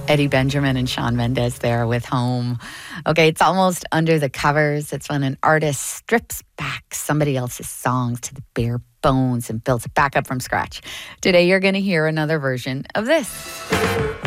Eddie Benjamin and Shawn Mendes there with Home. Okay, it's almost under the covers. It's when an artist strips back somebody else's songs to the bare bones and builds it back up from scratch. Today, you're going to hear another version of this.